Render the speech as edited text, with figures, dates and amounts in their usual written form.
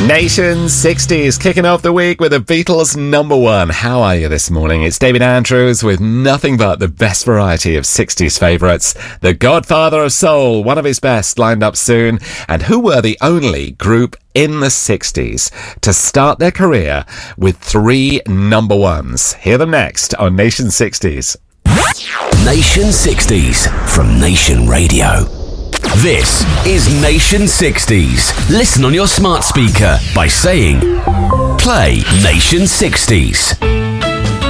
Nation 60s kicking off the week with the Beatles number one. How are you this morning? It's David Andrews with nothing but the best variety of 60s favourites. The Godfather of Soul, one of his best, lined up soon. And who were the only group in the 60s to start their career with 3 number ones? Hear them next on Nation 60s. Nation 60s from Nation Radio. This is Nation 60s. Listen on your smart speaker by saying, play Nation 60s.